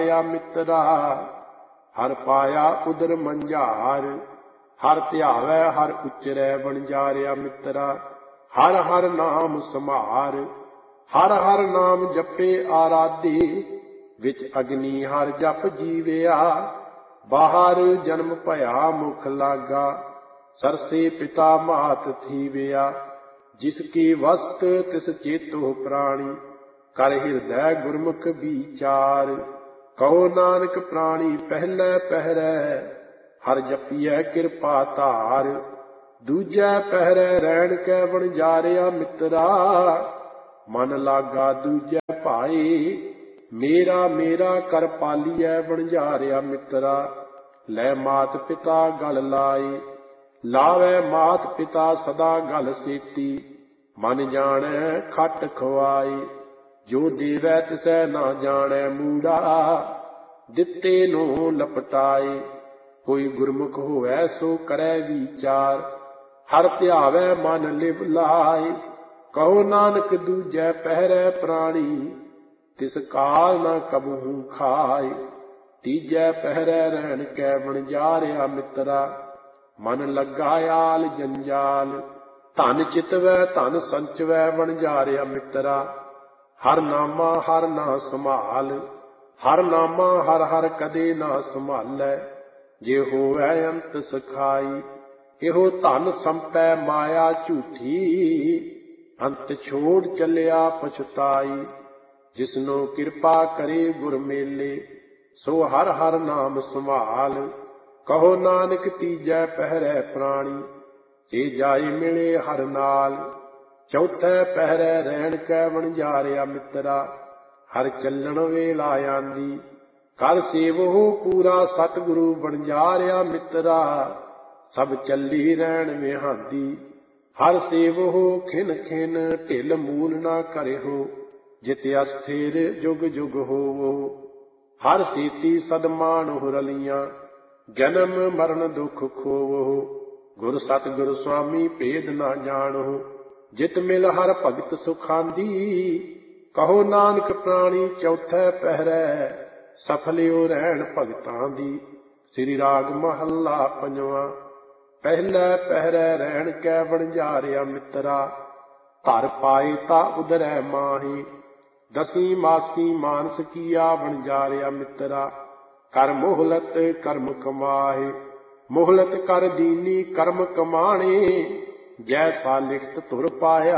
ਆ ਮਿੱਤਰਾ। ਹਰ ਪਾਇਆ ਉਦਰ ਮੰਝਾਰ, ਹਰ ਧਿਆਵੈ ਹਰ ਉਚਰੈ ਵਣਜਾਰਿਆ ਮਿੱਤਰਾ। ਹਰ ਹਰ ਨਾਮ ਸਮਾਰ, ਹਰ ਹਰ ਨਾਮ ਜਪੇ ਆਰਾਧੇ। ਵਿੱਚ ਅਗਨੀ ਹਰ ਜਪ ਜੀਵਿਆ, ਬਾਹਰ ਜਨਮ ਭਇਆ ਮੁਖ ਲਾਗਾ। ਸਰਸੇ ਪਿਤਾ ਮਾਤ ਥੀਵਿਆ, ਜਿਸ ਕੀ ਵਸਤ ਤਿਸ ਚੇਤੋ ਪ੍ਰਾਣੀ। ਕਰ ਹਿਰਦੈ ਗੁਰਮੁਖ ਵਿਚਾਰ, ਕਹੋ ਨਾਨਕ ਪ੍ਰਾਣੀ ਪਹਿਲੇ ਪਹਿਰੈ। ਹਰ ਜਪੀਐ ਕਿਰਪਾ ਧਾਰ, ਦੂਜੈ ਪਹਿਰੈ ਰਹਿਣ ਕੈ ਵਣਜਾਰਿਆ ਮਿੱਤਰਾ। ਮਨ ਲਾਗਾ ਦੂਜੈ ਭਾਏ, ਮੇਰਾ ਮੇਰਾ ਕਰ ਪਾਲੀਐ ਵਣਜਾਰਿਆ ਮਿੱਤਰਾ। ਲੈ ਮਾਤ ਪਿਤਾ ਗਲ ਲਾਏ, ਲਾਵੈ ਮਾਤ ਪਿਤਾ ਸਦਾ ਗਲ ਸੇਤੀ। ਮਨ ਜਾਣੈ ਖਟ ਖਵਾਏ, ਜੋ ਦੇਵੈ ਤਿਸੈ ਨਾ ਜਾਣੈ ਮੂੜਾ। ਦਿੱਤੇ ਨੂੰ ਲਪਟਾਏ, ਕੋਈ ਗੁਰਮੁਖ ਹੋਵੈ ਸੋ ਕਰੈ ਵਿਚਾਰ। ਹਰ ਧਿਆਵੈ ਮਨ ਲਿਵ ਲਾਏ, ਕਹੋ ਨਾਨਕ ਦੂਜੈ ਪਹਿਰੈ ਪ੍ਰਾਣੀ। ਤਿਸ ਕਾਲ ਨਾ ਕਬਹੂ ਖਾਏ, ਤੀਜੈ ਪਹਿਰੈ ਰਹਿਣ ਕੈ ਵਣਜਾਰਿਆ ਮਿੱਤਰਾ। ਮਨ ਲੱਗਾ ਆਲ ਜੰਜਾਲ, ਧਨ ਚਿਤਵੈ ਧਨ ਸੰਚਵੈ ਵਣਜਾਰਿਆ ਮਿੱਤਰਾ। ਹਰ ਨਾਮਾ ਹਰ ਨਾ ਸੰਭਾਲ, ਹਰ ਨਾਮਾ ਹਰ ਹਰ ਕਦੇ ਨਾ ਸੰਭਾਲੈ। ਜੇ ਹੋਵੈ ਅੰਤ ਸਖਾਈ, ਇਹੋ ਧਨ ਸੰਪੈ ਮਾਇਆ ਝੂਠੀ। ਅੰਤ ਛੋੜ ਚੱਲਿਆ ਪਛਤਾਈ, ਜਿਸਨੂੰ ਕਿਰਪਾ ਕਰੇ ਗੁਰ ਮੇਲੇ। ਸੋ ਹਰ ਹਰ ਨਾਮ ਸੰਭਾਲ, ਕਹੋ ਨਾਨਕ ਤੀਜੈ ਪਹਿਰੈ ਪ੍ਰਾਣੀ। ਜੇ ਜਾਏ ਮਿਲੇ ਹਰ ਨਾਲ, ਚੌਥੈ ਪਹਿਰੈ ਰਹਿਣ ਕੈ ਵਣਜਾਰਿਆ ਮਿੱਤਰਾ। ਹਰ ਚੱਲਣ ਵੇਲਾ ਆਂਦੀ, ਕਰ ਸੇਵਹੁ ਪੂਰਾ ਸਤਿਗੁਰੂ ਵਣਜਾਰਿਆ ਮਿੱਤਰਾ। ਸਭ ਚੱਲੀ ਰਹਿਣ ਵਿਹਾਂਦੀ, ਹਰ ਸੇਵਹੁ ਖਿਨ ਖਿਨ ਢਿਲ ਮੂਲ ਨਾ ਕਰਿਓ। ਜਿਤ ਅਸਥਿਰ ਜੁਗ ਜੁਗ ਹੋਵੋ, ਹਰ ਸੀਤੀ ਸਦਮਾਨੁ ਰਲੀਆਂ। ਜਨਮ ਮਰਨ ਦੁਖ ਖੋਵੋ, ਗੁਰ ਸਤਿਗੁਰ ਸੁਆਮੀ ਭੇਦ ਨਾ ਜਾਣੋ। ਜਿਤ ਮਿਲ ਹਰ ਭਗਤ ਸੁਖਾਂਦੀ, ਕਹੋ ਨਾਨਕ ਪ੍ਰਾਣੀ ਚੌਥੈ ਪਹਿਰੈ। ਸਫਲਿਓ ਰਹਿਣ ਭਗਤਾਂ ਦੀ, ਸ੍ਰੀ ਰਾਗ ਮਹੱਲਾ ਪੰਜਵਾਂ। ਪਹਿਲੇ ਪਹਿਰੈ ਰਹਿਣ ਕੈ ਵਣਜਾਰਿਆ ਮਿੱਤਰਾ। ਧਰ ਪਾਏ ਤਾ ਉਦਰੈ ਮਾਹੀ, ਦਸੀ ਮਾਸੀ ਮਾਨਸ ਕੀਆ ਵਣਜਾਰਿਆ ਮਿੱਤਰਾ। ਕਰ ਮੋਹਲਤ ਕਰਮ ਕਮਾਏ, ਮੋਹਲਤ ਕਰ ਦੀਨੀ ਕਰਮ ਕਮਾਣੇ। ਜੈਸਾ ਲਿਖਤ ਧੁਰ ਪਾਇਆ,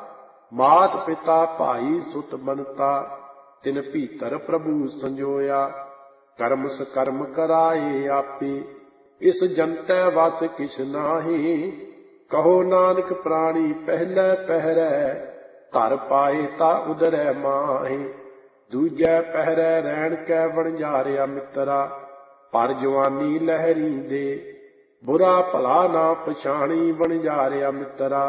ਮਾਤ ਪਿਤਾ ਭਾਈ ਸੁਤ ਬਨਤਾ। ਤਿਨ ਭੀਤਰ ਪ੍ਰਭੂ ਸੰਜੋਇਆ, ਕਰਮ ਸਕਰਮ ਕਰਾਏ ਆਪੇ। ਇਸ ਜੰਤੈ ਵਸ ਕਿਛ ਨਾਹੀ, ਕਹੋ ਨਾਨਕ ਪ੍ਰਾਣੀ ਪਹਿਲੇ ਪਹਿਰੈ। ਧਰ ਪਾਏ ਤਾ ਉਦਰੈ ਮਾਹੀ, ਦੂਜੈ ਪਹਿਰੈ ਰਹਿਣ ਕੈ ਵਣਜਾਰਿਆ ਮਿੱਤਰਾ। ਪਰ ਜਵਾਨੀ ਲਹਿਰੀ ਦੇ, ਬੁਰਾ ਭਲਾ ਨਾ ਪਛਾਣੀ ਵਣਜਾਰਿਆ ਮਿੱਤਰਾ।